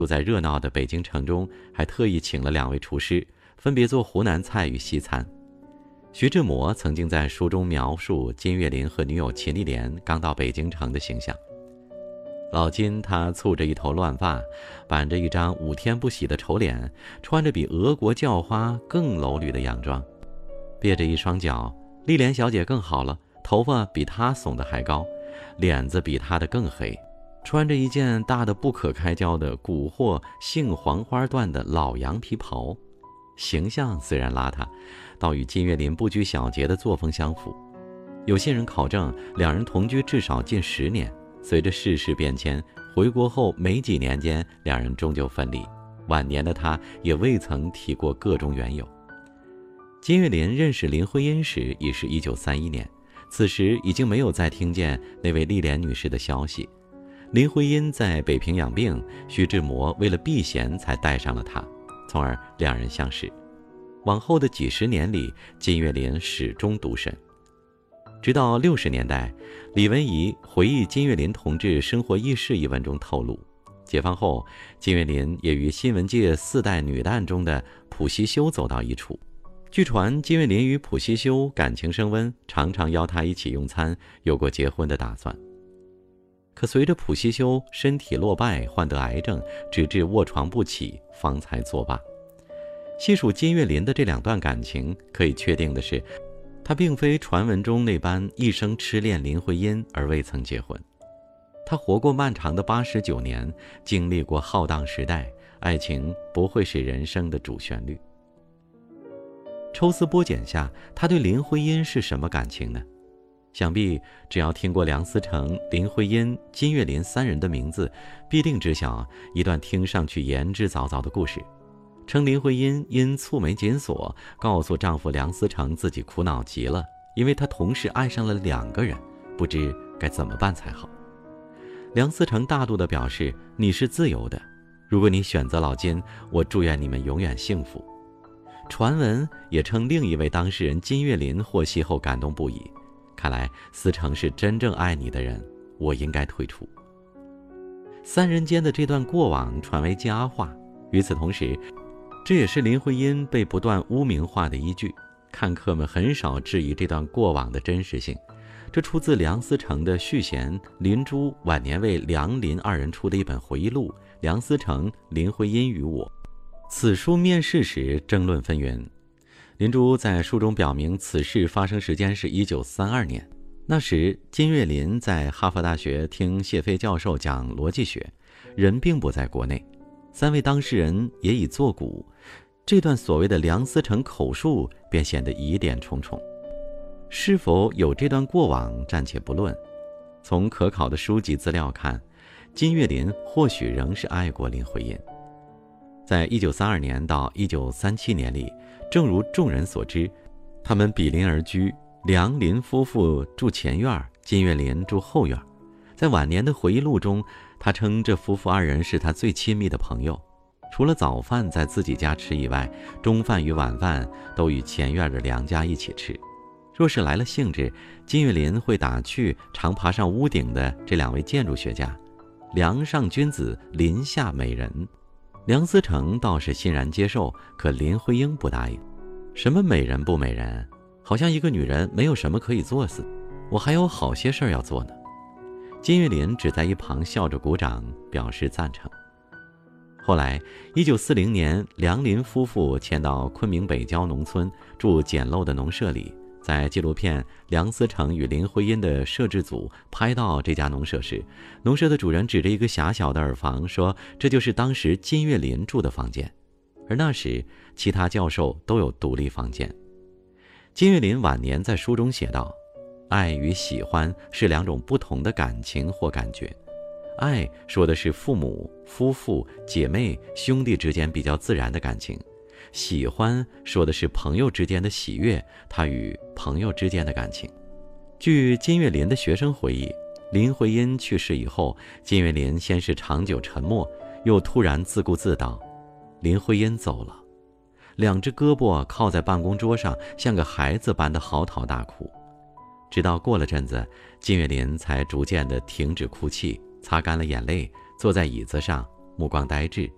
住在热闹的北京城中，还特意请了2位厨师，分别做湖南菜与西餐。徐志摩曾经在书中描述金岳霖和女友秦丽莲刚到北京城的形象。老金他蹙着一头乱发，板着一张5天不洗的丑脸，穿着比俄国叫花更褴褛的洋装，别着一双脚。丽莲小姐更好了，头发比她耸得还高，脸子比她的更黑，穿着一件大的不可开交的古货杏黄花缎的老羊皮袍，形象虽然邋遢，倒与金岳霖不拘小节的作风相符。有些人考证，两人同居至少近10年。随着世事变迁，回国后没几年间，两人终究分离。晚年的他也未曾提过个中缘由。金岳霖认识林徽因时已是1931年，此时已经没有再听见那位丽莲女士的消息。林徽因在北平养病，徐志摩为了避嫌才带上了她，从而两人相识。往后的几十年里，金岳霖始终独身。直到60年代，李文仪回忆金岳霖同志生活轶事一文中透露，解放后，金岳霖也与新闻界4代女旦中的卜熹修走到一处。据传，金岳霖与卜熹修感情升温，常常邀他一起用餐，有过结婚的打算。可随着卜熹修身体落败，患得癌症，直至卧床不起，方才作罢。细数金岳霖的这2段感情，可以确定的是，他并非传闻中那般一生痴恋林徽因而未曾结婚。他活过漫长的89年，经历过浩荡时代，爱情不会是人生的主旋律。抽丝剥茧下，他对林徽因是什么感情呢？想必只要听过梁思成、林徽因、金岳霖3人的名字，必定知晓一段听上去言之凿凿的故事。称林徽因因蹙眉紧锁，告诉丈夫梁思成自己苦恼极了，因为她同时爱上了2个人，不知该怎么办才好。梁思成大度地表示，你是自由的，如果你选择老金，我祝愿你们永远幸福。传闻也称另一位当事人金岳霖获悉后感动不已，看来思成是真正爱你的人，我应该退出。3人间的这段过往传为佳话，与此同时，这也是林徽因被不断污名化的依据。看客们很少质疑这段过往的真实性，这出自梁思成的续弦林洙晚年为梁林2人出的一本回忆录《梁思成、林徽因与我》。此书面世时争论纷纭，林洙在书中表明此事发生时间是1932年，那时金岳霖在哈佛大学听谢飞教授讲逻辑学，人并不在国内，3位当事人也已作古，这段所谓的梁思成口述便显得疑点重重。是否有这段过往暂且不论，从可考的书籍资料看，金岳霖或许仍是爱过林徽因。在1932年到1937年里，正如众人所知，他们比邻而居，梁林夫妇住前院，金岳霖住后院。在晚年的回忆录中，他称这夫妇2人是他最亲密的朋友，除了早饭在自己家吃以外，中饭与晚饭都与前院的梁家一起吃。若是来了兴致，金岳霖会打趣常爬上屋顶的这2位建筑学家，梁上君子，林下美人。梁思成倒是欣然接受，可林徽因不答应。什么美人不美人，好像一个女人没有什么可以做似的，我还有好些事儿要做呢。金岳霖只在一旁笑着鼓掌，表示赞成。后来1940年，梁林夫妇迁到昆明北郊农村，住简陋的农舍里。在纪录片《梁思成与林徽因》的摄制组拍到这家农舍时，农舍的主人指着一个狭小的耳房说，这就是当时金岳霖住的房间。而那时其他教授都有独立房间。金岳霖晚年在书中写道，爱与喜欢是2种不同的感情或感觉。爱说的是父母、夫妇、姐妹、兄弟之间比较自然的感情，喜欢说的是朋友之间的喜悦，他与朋友之间的感情。据金岳霖的学生回忆，林徽因去世以后，金岳霖先是长久沉默，又突然自顾自道，林徽因走了，2只胳膊靠在办公桌上，像个孩子般的嚎啕大哭。直到过了阵子，金岳霖才逐渐地停止哭泣，擦干了眼泪，坐在椅子上，目光呆滞，